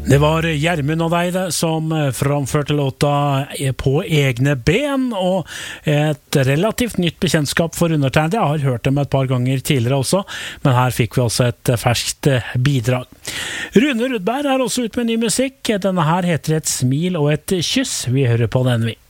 Det var Gjermund og deg som framførte låta På egne ben, og et relativt nytt bekjentskap for undertegnet. Jeg har hørt dem et par ganger tidligere også, men her fikk vi også et ferskt bidrag. Rune Rudberg er også ute med ny musikk. Denne her heter Et smil og et kyss. Vi hører på den, vi.